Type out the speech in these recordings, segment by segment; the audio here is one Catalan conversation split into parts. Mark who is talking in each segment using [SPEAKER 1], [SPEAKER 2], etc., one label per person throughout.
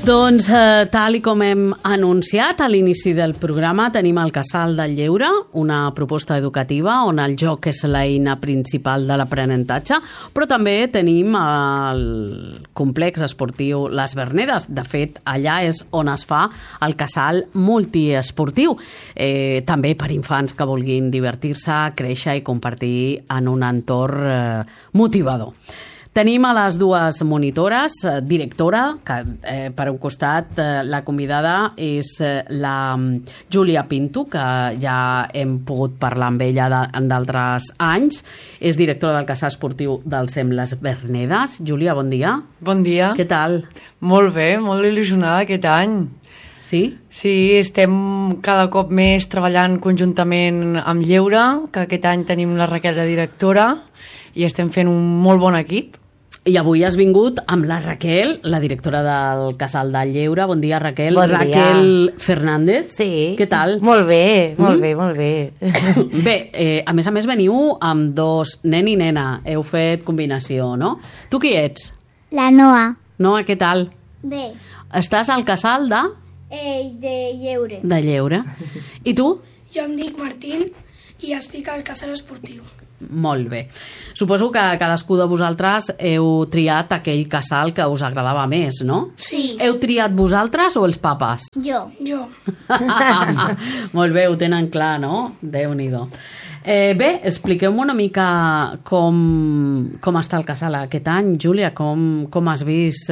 [SPEAKER 1] Doncs, tal i com hem anunciat a l'inici del programa, tenim el Casal del Lleure, una proposta educativa on el joc és l'eina principal de l'aprenentatge, però també tenim el complex esportiu Les Vernedes. De fet, allà és on es fa el casal multiesportiu, també per infants que vulguin divertir-se, créixer i compartir en un entorn motivador. Tenim a les dues monitores, directora, que per un costat la convidada és la Júlia Pinto, que ja hem pogut parlar amb ella d'altres anys. És directora del casal esportiu del SEM Les Vernedes. Júlia, bon dia.
[SPEAKER 2] Bon dia.
[SPEAKER 1] Què tal?
[SPEAKER 2] Molt bé, molt il·lusionada aquest any.
[SPEAKER 1] Sí?
[SPEAKER 2] Sí, estem cada cop més treballant conjuntament amb Lleure, que aquest any tenim la Raquel de directora i estem fent un molt bon equip.
[SPEAKER 1] I avui has vingut amb la Raquel, la directora del Casal del Lleure. Bon dia, Raquel.
[SPEAKER 3] Bon dia.
[SPEAKER 1] Raquel Fernández.
[SPEAKER 3] Sí.
[SPEAKER 1] Què tal?
[SPEAKER 3] Molt bé, molt bé, molt bé.
[SPEAKER 1] Bé, a més veniu amb dos, nen i nena. Heu fet combinació, no? Tu qui ets?
[SPEAKER 4] La Noa.
[SPEAKER 1] Noa, què tal?
[SPEAKER 4] Bé.
[SPEAKER 1] Estàs al Casal de
[SPEAKER 4] De Lleure.
[SPEAKER 1] Lleure. I tu?
[SPEAKER 5] Jo em dic Martín i estic al casal esportiu.
[SPEAKER 1] Molt bé. Suposo que cadascú de vosaltres heu triat aquell casal que us agradava més, no?
[SPEAKER 5] Sí.
[SPEAKER 1] Heu triat vosaltres o els papes?
[SPEAKER 4] Jo.
[SPEAKER 5] Jo.
[SPEAKER 1] Molt bé, ho tenen clar, no? Déu-n'hi-do. Bé, expliqueu-me una mica com està el casal aquest any, Júlia, com has vist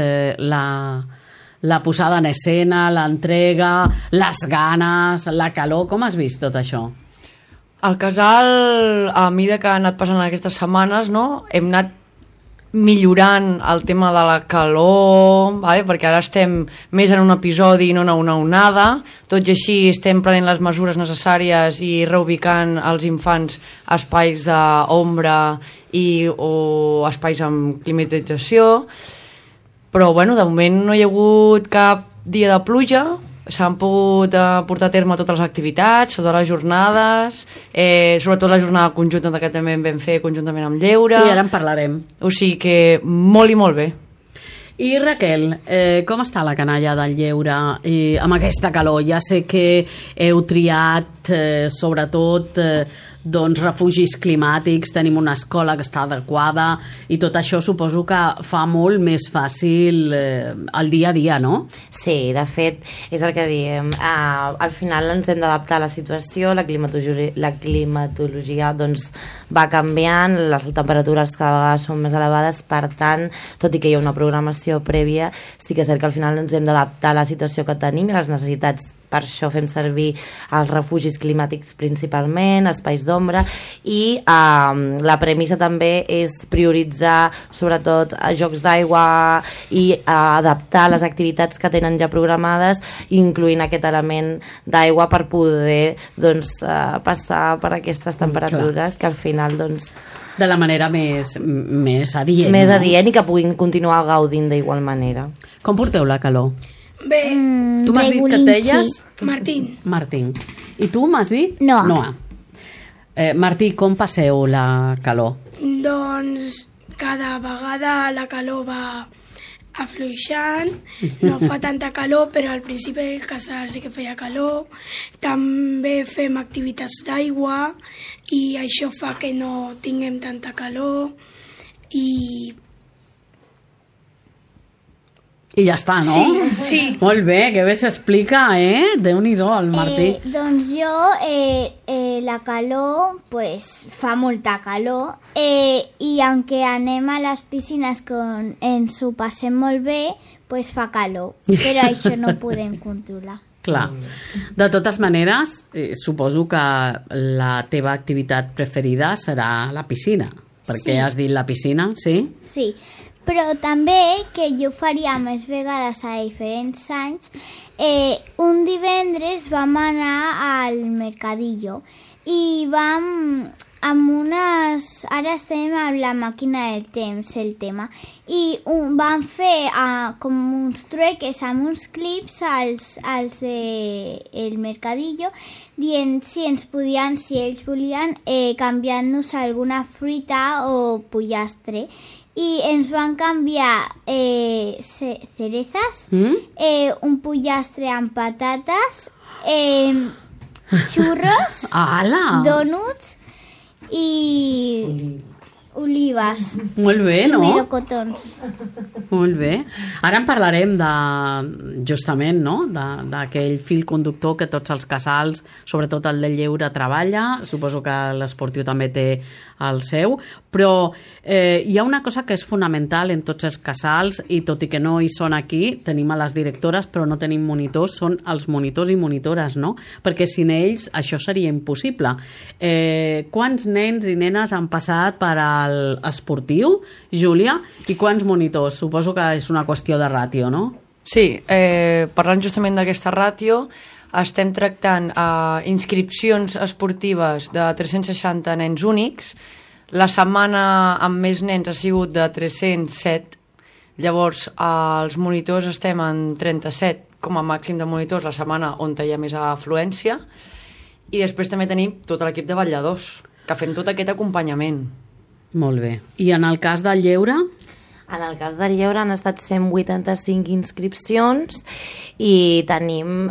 [SPEAKER 1] la posada en escena, l'entrega, les ganes, la calor, com has vist tot això?
[SPEAKER 2] El casal, a mesura que ha anat passant aquestes setmanes, no? Hem anat millorant el tema de la calor, vale? Perquè ara estem més en un episodi i no en una onada. Tot i així estem prenent les mesures necessàries i reubicant els infants a espais d'ombra o espais amb climatització. Però bueno, de moment no hi ha hagut cap dia de pluja. S'han pogut portar a terme totes les activitats, totes les jornades, sobretot la jornada conjunta que també vam fer conjuntament amb Lleure.
[SPEAKER 1] Sí, ara en parlarem.
[SPEAKER 2] O sigui que molt i molt bé.
[SPEAKER 1] I Raquel, com està la canalla del Lleure amb aquesta calor? Ja sé que heu triat sobretot refugis climàtics, tenim una escola que està adequada i tot això suposo que fa molt més fàcil el dia a dia, no?
[SPEAKER 3] Sí, de fet, és el que diem. Al final ens hem d'adaptar a la situació, la climatologia doncs, va canviant, les temperatures cada vegada són més elevades, per tant, tot i que hi ha una programació prèvia, sí que és cert que al final ens hem d'adaptar a la situació que tenim i a les necessitats. Per això fem servir els refugis climàtics principalment, espais d'ombra, i la premissa també és prioritzar sobretot jocs d'aigua i adaptar les activitats que tenen ja programades, incloent aquest element d'aigua per poder passar per aquestes temperatures que al final
[SPEAKER 1] de la manera més adient.
[SPEAKER 3] Més adient i que puguin continuar gaudint d'igual manera.
[SPEAKER 1] Com porteu la calor?
[SPEAKER 5] Bé.
[SPEAKER 1] Tu m'has dit que et deies?
[SPEAKER 5] Martín.
[SPEAKER 1] I tu m'has dit?
[SPEAKER 4] Noa.
[SPEAKER 1] Martí, com passeu la calor?
[SPEAKER 5] Doncs cada vegada la calor va afluixant, no fa tanta calor, però al principi del casal sí que feia calor. També fem activitats d'aigua i això fa que no tinguem tanta calor
[SPEAKER 1] I ja està, no?
[SPEAKER 5] Sí.
[SPEAKER 1] Molt bé, que bé s'explica, Déu-n'hi-do, el Martí.
[SPEAKER 4] Doncs jo, la calor, pues fa molta calor i aunque anem a les piscines que ens ho passem molt bé, pues fa calor, però això no ho podem controlar.
[SPEAKER 1] Clar. De totes maneres, suposo que la teva activitat preferida serà la piscina, perquè has dit la piscina, sí?
[SPEAKER 4] Sí, però també, que jo faria més vegades a diferents anys, un divendres vam anar al Mercadillo i vam amb unes... Ara estem amb la màquina del temps, el tema, i vam fer com uns trueques amb uns clips als del Mercadillo dient si ells volien canviar-nos alguna fruita o pollastre. i ens van canviar cerezas, un pollastre amb patates, xurros, donuts i olives.
[SPEAKER 1] Molt bé, no?
[SPEAKER 4] I melocotons.
[SPEAKER 1] Molt bé. Ara en parlarem justament, no?, d'aquell fil conductor que tots els casals, sobretot el del lleure, treballa. Suposo que l'esportiu també té el seu, però hi ha una cosa que és fonamental en tots els casals, i tot i que no hi són aquí, tenim a les directores, però no tenim monitors, són els monitors i monitores, no? Perquè sin ells això seria impossible. Quants nens i nenes han passat per esportiu, Júlia, i quants monitors? Suposo que és una qüestió de ràtio, no?
[SPEAKER 2] Sí, parlant justament d'aquesta ràtio, estem tractant inscripcions esportives de 360 nens únics. La setmana amb més nens ha sigut de 307, llavors els monitors estem en 37 com a màxim de monitors la setmana on hi ha més afluència, i després també tenim tot l'equip de vetlladors, que fem tot aquest acompanyament.
[SPEAKER 1] Molt bé. I en el cas del lleure?
[SPEAKER 3] En el cas del lleure han estat 185 inscripcions i tenim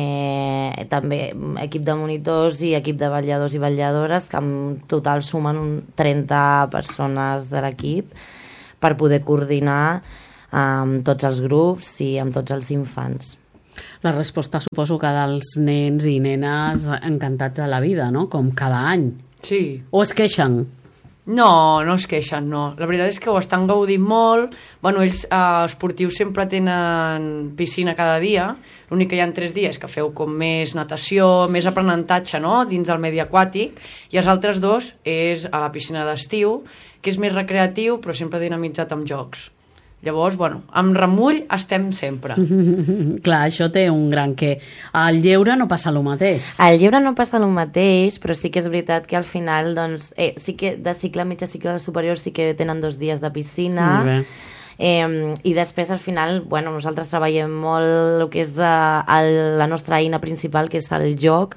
[SPEAKER 3] també equip de monitors i equip de vetlladors i vetlladores, que en total sumen 30 persones de l'equip per poder coordinar amb tots els grups i amb tots els infants.
[SPEAKER 1] La resposta suposo que dels nens i nenes encantats de la vida, no? Com cada any.
[SPEAKER 2] Sí.
[SPEAKER 1] O es queixen?
[SPEAKER 2] No, no es queixen, no. La veritat és que ho estan gaudint molt. Bueno, ells esportius sempre tenen piscina cada dia. L'únic que hi ha 3 dies que feu com més natació, més aprenentatge, no?, dins del medi aquàtic, i els altres 2 és a la piscina d'estiu, que és més recreatiu però sempre dinamitzat amb jocs. Llavors, bueno, amb remull estem sempre.
[SPEAKER 1] Clar, això té un gran què. Al lleure no passa el mateix.
[SPEAKER 3] Al lleure no passa el mateix, però sí que és veritat que al final, doncs, sí que de cicle mitjà, cicle superior sí que tenen 2 dies de piscina.
[SPEAKER 1] Molt bé.
[SPEAKER 3] I després al final, bueno, nosaltres treballem molt el que és la nostra eina principal, que és el joc,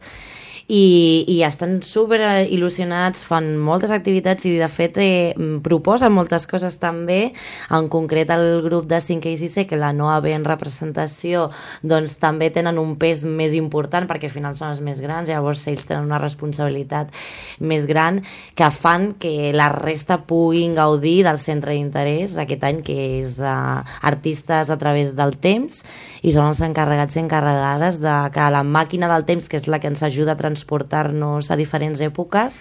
[SPEAKER 3] i estan super il·lusionats, fan moltes activitats i de fet proposen moltes coses també. En concret el grup de 5è i 6è, que la no haver en representació, doncs també tenen un pes més important perquè al final són els més grans, llavors ells tenen una responsabilitat més gran, que fan que la resta puguin gaudir del centre d'interès aquest any, que és artistes a través del temps, i són els encarregats i encarregades de que la màquina del temps, que és la que ens ajuda a transportar-nos a diferents èpoques,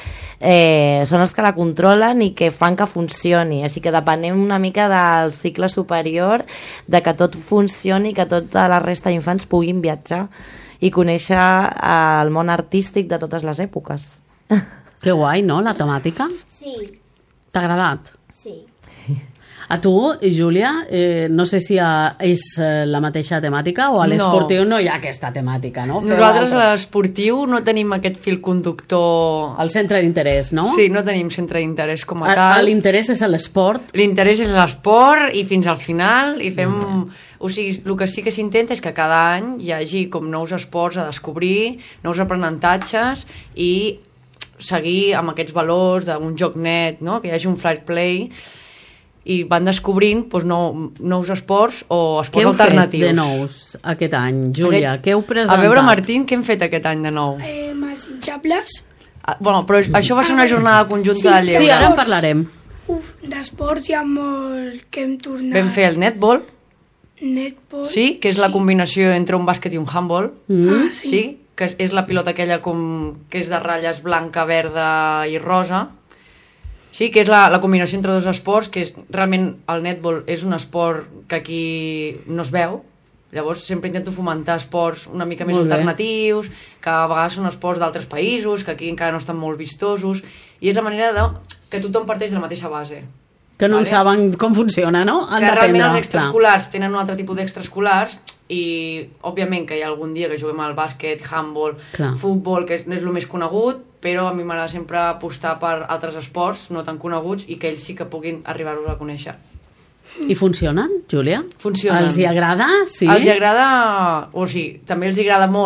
[SPEAKER 3] són els que la controlen i que fan que funcioni. Així que depenem una mica del cicle superior, de que tot funcioni, que tota la resta d'infants puguin viatjar i conèixer el món artístic de totes les èpoques.
[SPEAKER 1] Que guai, no?, la temàtica?
[SPEAKER 4] Sí.
[SPEAKER 1] T'ha agradat?
[SPEAKER 4] Sí.
[SPEAKER 1] A tu, Júlia, no sé si és la mateixa temàtica o a l'esportiu no hi ha aquesta temàtica, no?
[SPEAKER 2] Nosaltres a l'esportiu no tenim aquest fil conductor...
[SPEAKER 1] El centre d'interès, no?
[SPEAKER 2] Sí, no tenim centre d'interès com a tal.
[SPEAKER 1] L'interès és l'esport?
[SPEAKER 2] L'interès és l'esport i fins al final i fem... O sigui, el que sí que s'intenta és que cada any hi hagi com nous esports a descobrir, nous aprenentatges i seguir amb aquests valors d'un joc net, no? Que hi hagi un fair play, i van descobrint doncs, nous esports o esports alternatius.
[SPEAKER 1] Què heu fet de nous aquest any, Júlia? Què heu presentat?
[SPEAKER 2] A veure, Martín, què hem fet aquest any de nou?
[SPEAKER 5] Els hinxables.
[SPEAKER 2] Bueno, però això va ser una jornada conjunta de lleure.
[SPEAKER 1] Sí, ara en parlarem.
[SPEAKER 5] D'esports hi ha molt que hem tornat.
[SPEAKER 2] Vam fer el netball.
[SPEAKER 5] Netball.
[SPEAKER 2] Sí, que és la combinació entre un bàsquet i un handball. Sí, que és la pilota aquella que és de ratlles blanca, verda i rosa. Sí, que és la combinació entre 2 esports, que és realment el netball és un esport que aquí no es veu, llavors sempre intento fomentar esports una mica més alternatius, que a vegades són esports d'altres països, que aquí encara no estan molt vistosos, i és la manera que tothom parteix de la mateixa base.
[SPEAKER 1] Que no en saben com funciona, no?
[SPEAKER 2] Que realment els extraescolars tenen un altre tipus d'extraescolars i, òbviament, que hi ha algun dia que juguem al bàsquet, handball, futbol, que és el més conegut, però a mi m'agrada sempre apostar per altres esports no tan coneguts i que ells sí que puguin arribar-los a conèixer.
[SPEAKER 1] I funcionen, Júlia?
[SPEAKER 2] Funcionen.
[SPEAKER 1] Els hi agrada? Sí?
[SPEAKER 2] Els hi agrada, o sigui, també els hi agrada molt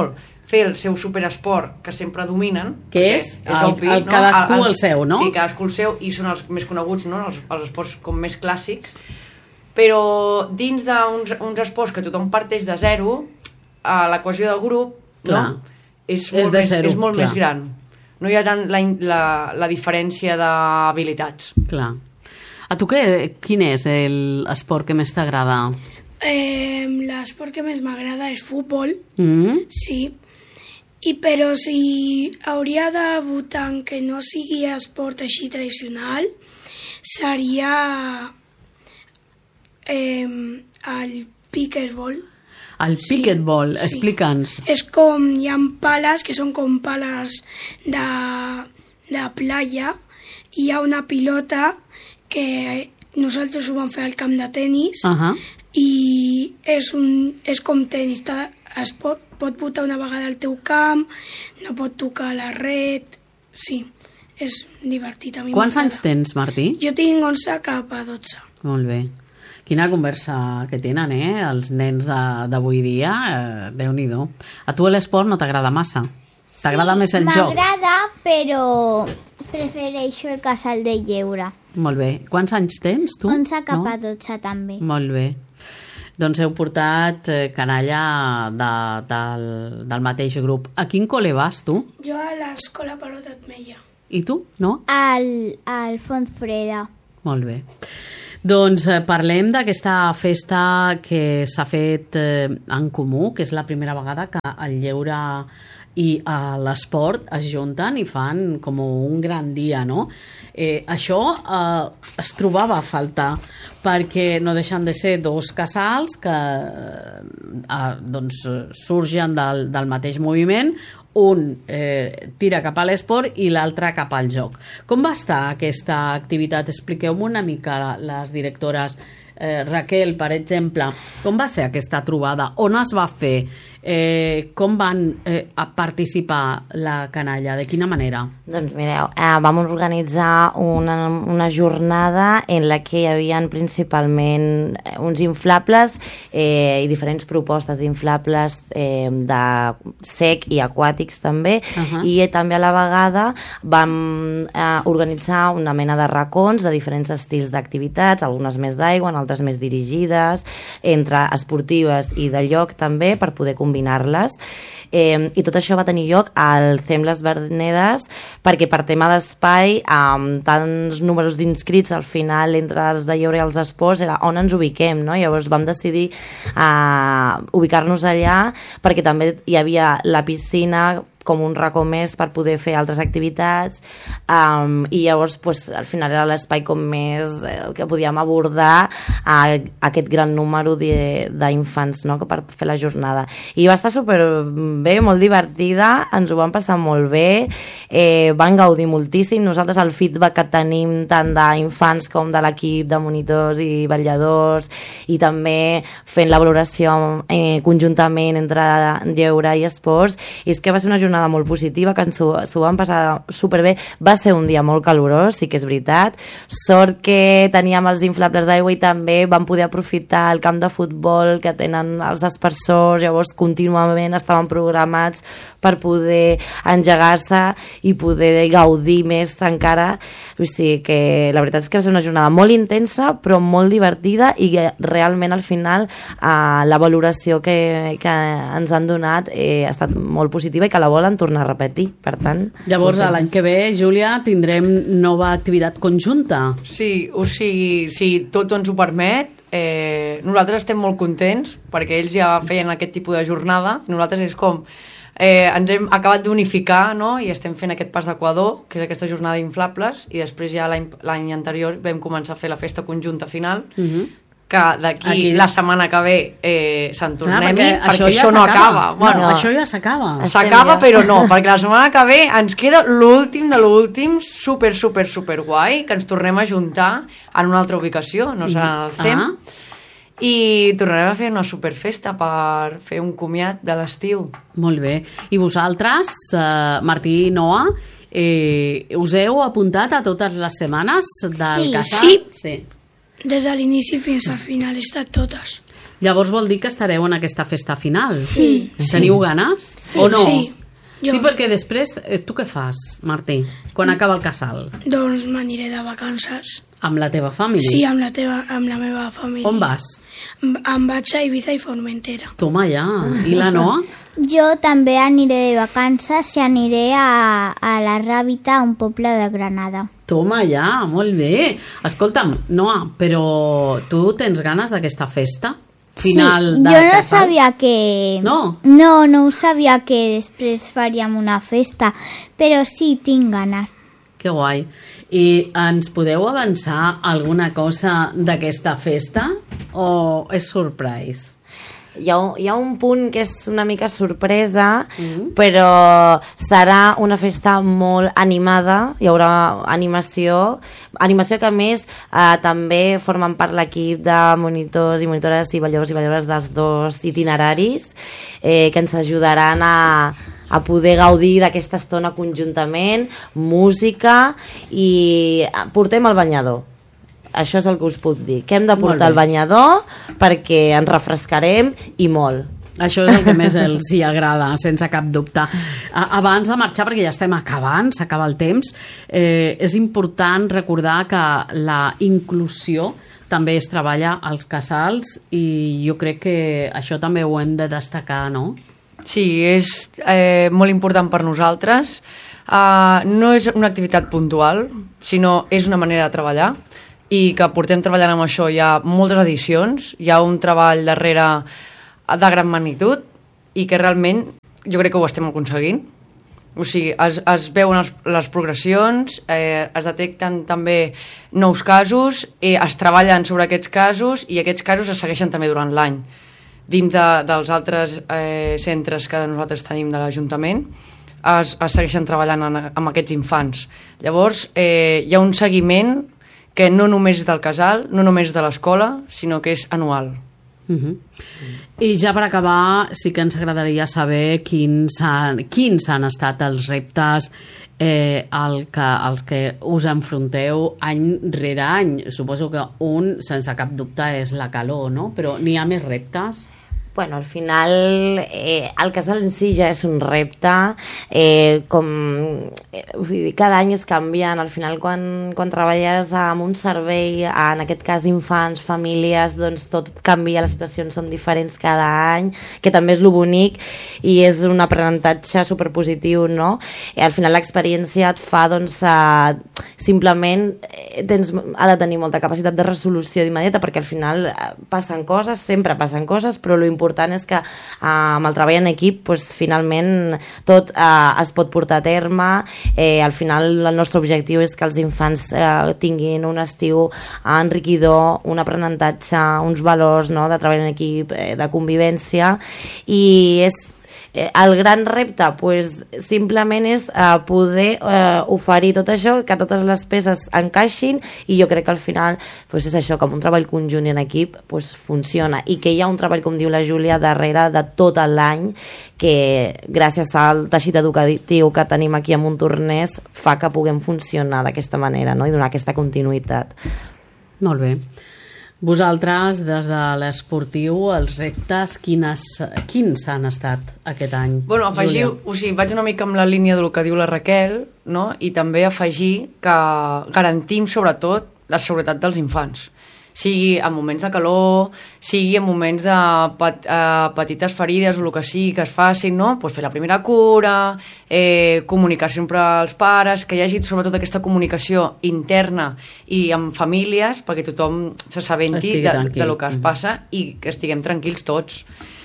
[SPEAKER 2] fer el seu superesport que sempre dominen,
[SPEAKER 1] que és cadascú el seu, no?
[SPEAKER 2] Sí, cadascú el seu, i són els més coneguts, no? Els esports com més clàssics, però dins d'uns esports que tothom parteix de zero, la cohesió del grup, no? és molt més gran. No hi ha tant la diferència d'habilitats.
[SPEAKER 1] Clar. A tu quin és l'esport que més t'agrada?
[SPEAKER 5] L'esport que més m'agrada és futbol, sí. Però si hauria de votar en que no sigui esport així tradicional, seria el pickleball.
[SPEAKER 1] El pickleball, explica'ns.
[SPEAKER 5] És com, hi ha pales que són com pales de playa, i hi ha una pilota que nosaltres ho vam fer al camp de tenis, i és com tenis, es pot botar una vegada al teu camp, no pot tocar la red, sí, és divertit.
[SPEAKER 1] Quants anys tens, Martí?
[SPEAKER 5] Jo tinc 11 cap a 12.
[SPEAKER 1] Molt bé. Quina conversa que tenen, els nens d'avui dia, Déu-n'hi-do. A tu l'esport no t'agrada massa? T'agrada més el joc?
[SPEAKER 4] M'agrada, però prefereixo el casal de lleure.
[SPEAKER 1] Molt bé. Quants anys tens, tu?
[SPEAKER 4] 11 cap a 12, també.
[SPEAKER 1] Molt bé. Doncs heu portat canalla del mateix grup. A quin col·le vas, tu?
[SPEAKER 5] Jo a l'escola Palot Atmella.
[SPEAKER 1] I tu, no?
[SPEAKER 4] Al Fontfreda.
[SPEAKER 1] Molt bé. Doncs parlem d'aquesta festa que s'ha fet en comú, que és la primera vegada que el lleure i l'esport es junten i fan com un gran dia, no? Això es trobava a faltar, perquè no deixen de ser dos casals que surgen del mateix moviment, un tira cap a l'esport i l'altre cap al joc. Com va estar aquesta activitat? Expliqueu-me una mica, les directores. Raquel, per exemple, com va ser aquesta trobada? On es va fer? Com van participar la canalla? De quina manera?
[SPEAKER 3] Doncs mireu, vam organitzar una jornada en la que hi havia principalment uns inflables i diferents propostes d'inflables de sec i aquàtics també, i també a la vegada vam organitzar una mena de racons de diferents estils d'activitats, algunes més d'aigua, altres més dirigides, entre esportives i de lloc també, per poder combinar-les. I tot això va tenir lloc al CEM Les Vernedes, perquè per tema d'espai, amb tants números d'inscrits, al final entre els de lleure i els esports era on ens ubiquem, no? Llavors vam decidir ubicar-nos allà, perquè també hi havia la piscina com un racó més per poder fer altres activitats, i llavors al final era l'espai com més que podíem abordar aquest gran número d'infants, no?, per fer la jornada. I va estar superbé, molt divertida, ens ho vam passar molt bé, van gaudir moltíssim. Nosaltres el feedback que tenim tant d'infants com de l'equip de monitors i vetlladors, i també fent la valoració conjuntament entre lleure i esports, és que va ser una jornada molt positiva, que s'ho van passar superbé. Va ser un dia molt calorós, sí que és veritat. Sort que teníem els inflables d'aigua i també vam poder aprofitar el camp de futbol que tenen els aspersors, llavors contínuament estaven programats per poder engegar-se i poder gaudir més encara. O sigui que la veritat és que va ser una jornada molt intensa però molt divertida, i realment al final la valoració que ens han donat ha estat molt positiva i que la volen tornar a repetir, per tant...
[SPEAKER 1] Llavors, l'any que ve, Júlia, tindrem nova activitat conjunta.
[SPEAKER 2] Sí, o sigui, si tot ens ho permet, nosaltres estem molt contents, perquè ells ja feien aquest tipus de jornada, i nosaltres és com... ens hem acabat d'unificar, no?, i estem fent aquest pas d'Equador, que és aquesta jornada d'inflables, i després ja l'any anterior vam començar a fer la festa conjunta final, que d'aquí la setmana que ve se'n tornem, perquè això no acaba.
[SPEAKER 1] Bueno, això ja s'acaba.
[SPEAKER 2] S'acaba, però no, perquè la setmana que ve ens queda l'últim de l'últim, super guai, que ens tornem a juntar en una altra ubicació, no serà en el CEM, i tornarem a fer una superfesta per fer un comiat de l'estiu.
[SPEAKER 1] Molt bé. I vosaltres, Martí i Noa, us heu apuntat a totes les setmanes del casal?
[SPEAKER 5] Sí. Des de l'inici fins al final he estat totes.
[SPEAKER 1] Llavors vol dir que estareu en aquesta festa final. Sí. Teniu ganes? O no?
[SPEAKER 5] Sí.
[SPEAKER 1] Sí, perquè després, tu què fas, Martí, quan acaba el casal?
[SPEAKER 5] Doncs m'aniré de vacances.
[SPEAKER 1] Amb la teva família?
[SPEAKER 5] Sí, amb la meva família.
[SPEAKER 1] On vas?
[SPEAKER 5] Em vaig a Ibiza i Formentera.
[SPEAKER 1] Toma ja. I la Noa?
[SPEAKER 4] Jo també aniré de vacances i aniré a la Ràbita, un poble de Granada.
[SPEAKER 1] Toma ja, molt bé. Escolta'm, Noa, però tu tens ganes d'aquesta festa? Final de
[SPEAKER 4] jo no
[SPEAKER 1] casal?
[SPEAKER 4] sabia que...
[SPEAKER 1] No?
[SPEAKER 4] No ho sabia que després faríem una festa, però sí, tinc ganes.
[SPEAKER 1] Que guai. I ens podeu avançar alguna cosa d'aquesta festa o és surprise?
[SPEAKER 3] Hi ha un punt que és una mica sorpresa, però serà una festa molt animada, hi haurà animació que a més també formen part l'equip de monitors i monitores i balladors dels dos itineraris que ens ajudaran a poder gaudir d'aquesta estona conjuntament, música i portem el banyador. Això és el que us puc dir, que hem de portar el banyador perquè ens refrescarem i molt.
[SPEAKER 1] Això és el que més els hi agrada, sense cap dubte. Abans de marxar, perquè ja estem acabant, s'acaba el temps, és important recordar que la inclusió també es treballa als casals i jo crec que això també ho hem de destacar, no?
[SPEAKER 2] Sí, és molt important per nosaltres. No és una activitat puntual, sinó és una manera de treballar i que portem treballant amb això ja moltes edicions, hi ha un treball darrere de gran magnitud i que realment jo crec que ho estem aconseguint. O sigui, es veuen les progressions, es detecten també nous casos, es treballen sobre aquests casos i aquests casos es segueixen també durant l'any. Dins dels altres centres que nosaltres tenim de l'Ajuntament es segueixen treballant amb aquests infants. Llavors, hi ha un seguiment que no només és del casal, no només és de l'escola, sinó que és anual.
[SPEAKER 1] I ja per acabar, sí que ens agradaria saber quins han estat els reptes als que us enfronteu any rere any. Suposo que un, sense cap dubte, és la calor, no? Però n'hi ha més reptes?
[SPEAKER 3] Bueno, al final el casal en si ja és un repte, cada any es canvien, al final quan treballes amb un servei, en aquest cas infants, famílies, doncs tot canvia, les situacions són diferents cada any, que també és lo bonic i és un aprenentatge superpositiu, no? Al final l'experiència et fa, doncs, simplement ha de tenir molta capacitat de resolució immediata perquè al final passen coses, sempre passen coses, però lo important és que amb el treball en equip doncs, finalment tot es pot portar a terme. Al final el nostre objectiu és que els infants tinguin un estiu enriquidor, un aprenentatge, uns valors, no?, de treball en equip, de convivència, i és el gran repte pues, simplement és poder oferir tot això, que totes les peces encaixin, i jo crec que al final pues, és això, com un treball conjunt i en equip pues, funciona, i que hi ha un treball, com diu la Júlia, darrere de tot l'any, que gràcies al teixit educatiu que tenim aquí a Montornès fa que puguem funcionar d'aquesta manera, no?, i donar aquesta continuïtat.
[SPEAKER 1] Molt bé. Vosaltres, des de l'esportiu, els reptes, quins han estat aquest any?
[SPEAKER 2] Bueno, vaig una mica amb la línia del que diu la Raquel, no? I també afegir que garantim sobretot la seguretat dels infants, sigui en moments de calor, sigui en moments de petites ferides o el que sigui que es facin, no? Pues fer la primera cura, comunicar sempre als pares, que hi hagi sobretot aquesta comunicació interna i amb famílies perquè tothom s'assabenti de lo que es passa i que estiguem tranquils tots.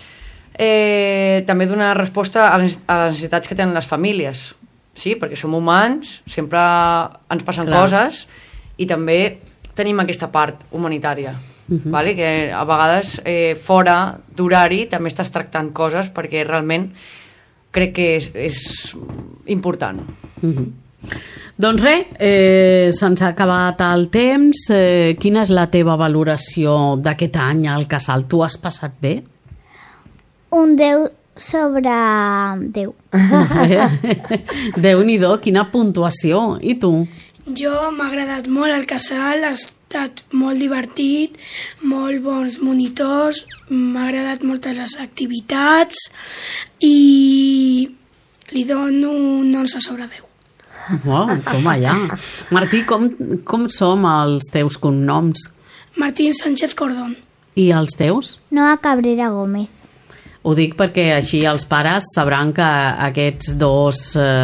[SPEAKER 2] També donar resposta a les necessitats que tenen les famílies, sí? Perquè som humans, sempre ens passen coses i també tenim aquesta part humanitària, vale? Que a vegades fora d'horari també estàs tractant coses perquè realment crec que és important.
[SPEAKER 1] Doncs res, se'ns ha acabat el temps. Quina és la teva valoració d'aquest any al casal? Tu has passat bé?
[SPEAKER 4] Un 10 sobre 10.
[SPEAKER 1] Déu-n'hi-do, quina puntuació. I tu?
[SPEAKER 5] Jo m'ha agradat molt el casal, estat molt divertit, molt bons monitors, m'ha agradat moltes les activitats i li dono un 11 sobre 10.
[SPEAKER 1] Wow, toma ja. Martí, com som els teus cognoms?
[SPEAKER 5] Martín Sánchez Cordón.
[SPEAKER 1] I els teus?
[SPEAKER 4] Noa Cabrera Gómez.
[SPEAKER 1] Ho dic perquè així els pares sabran que aquests dos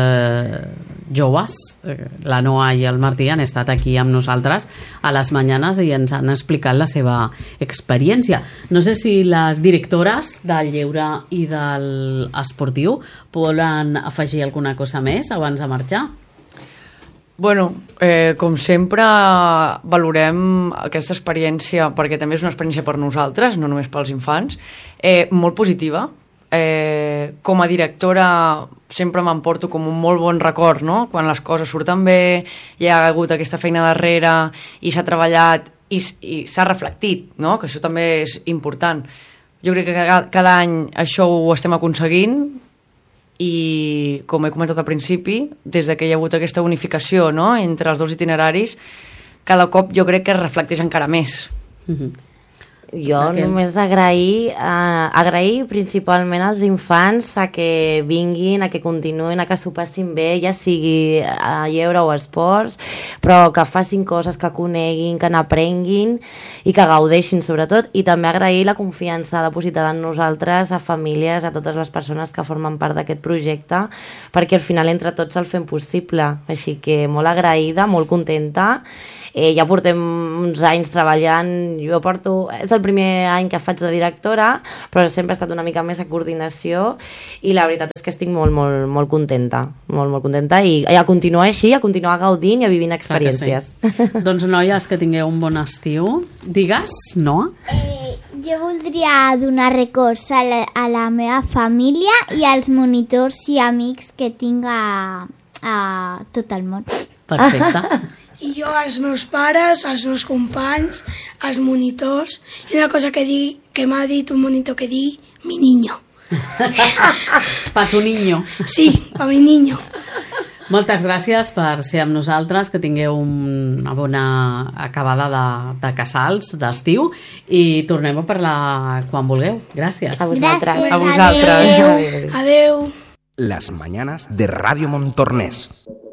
[SPEAKER 1] joves, la Noa i el Martí, han estat aquí amb nosaltres a les mañanes i ens han explicat la seva experiència. No sé si les directores del lleure i de l'esportiu volen afegir alguna cosa més abans de marxar.
[SPEAKER 2] Bueno, com sempre, valorem aquesta experiència, perquè també és una experiència per nosaltres, no només pels infants, molt positiva. Com a directora sempre m'emporto com un molt bon record, no? Quan les coses surten bé, hi ha hagut aquesta feina darrere i s'ha treballat i s'ha reflectit, no? Que això també és important. Jo crec que cada any això ho estem aconseguint i, com he comentat al principi, des que hi ha hagut aquesta unificació, no?, entre els dos itineraris, cada cop jo crec que es reflecteix encara més.
[SPEAKER 3] Jo només agrair principalment als infants a que vinguin, a que continuïn, a que s'ho passin bé, ja sigui a lleure o a esports, però que facin coses, que coneguin, que n'aprenguin i que gaudeixin sobretot, i també agrair la confiança depositada en nosaltres, a famílies, a totes les persones que formen part d'aquest projecte, perquè al final entre tots el fem possible, així que molt agraïda, molt contenta. Ja portem uns anys treballant, és el primer any que faig de directora, però sempre ha estat una mica més a coordinació i la veritat és que estic molt, molt, molt contenta, molt contenta i a continuar així, a continuar gaudint i a vivint experiències.
[SPEAKER 1] Sí. Doncs noies, que tingueu un bon estiu. Digues, Noa?
[SPEAKER 4] Jo voldria donar records a la meva família i als monitors i amics que tinc a tot el món.
[SPEAKER 1] Perfecte.
[SPEAKER 5] I jo als meus pares, als meus companys, als monitors, i una cosa que m'ha dit un monitor que digui, mi niño.
[SPEAKER 1] Pa tu niño.
[SPEAKER 5] Sí, pa mi niño.
[SPEAKER 1] Moltes gràcies per ser amb nosaltres, que tingueu una bona acabada de casals, d'estiu, i tornem a parlar quan vulgueu. Gràcies.
[SPEAKER 3] A vosaltres.
[SPEAKER 4] Gràcies.
[SPEAKER 2] A vosaltres.
[SPEAKER 5] Adeu.
[SPEAKER 6] Las mañanas de Radio Montornès.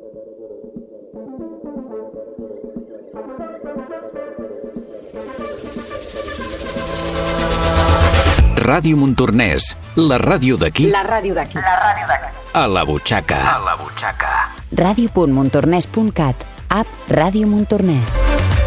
[SPEAKER 6] Ràdio Montornès, la ràdio d'aquí.
[SPEAKER 7] La ràdio d'aquí.
[SPEAKER 6] A la butxaca.
[SPEAKER 7] Ràdio.montornès.cat. App Ràdio Montornès.